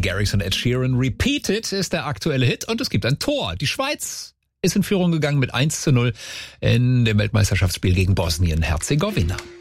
Garrix und Ed Sheeran. Repeated ist der aktuelle Hit und es gibt ein Tor. Die Schweiz ist in Führung gegangen mit 1:0 in dem Weltmeisterschaftsspiel gegen Bosnien-Herzegowina.